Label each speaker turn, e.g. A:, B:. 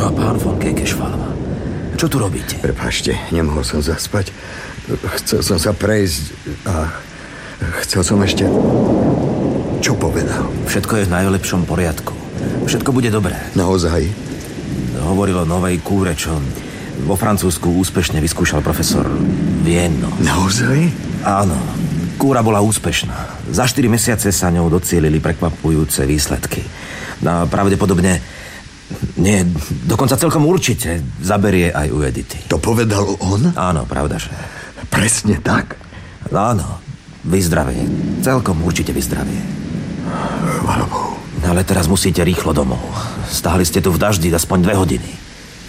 A: Pán von Kekešvalm, čo tu robíte?
B: Prepáčte, nemohol som zaspať. Chcel som sa prejsť a chcel som ešte... Čo povedal?
A: Všetko je v najlepšom poriadku. Všetko bude dobré.
B: Naozaj?
A: Hovoril o novej kúre, čo vo Francúzsku úspešne vyskúšal profesor Vienno.
B: Naozaj?
A: Áno. Kúra bola úspešná. Za 4 mesiace sa ňou docielili prekvapujúce výsledky. A pravdepodobne... Nie, dokonca celkom určite zaberie aj u Edity.
B: To povedal on?
A: Áno, pravda, že...
B: Presne tak?
A: Áno, vyzdravie. Celkom určite vyzdravie.
B: Chvála Bohu.
A: Ale teraz musíte rýchlo domov. Stáli ste tu v daždi aspoň 2 hodiny.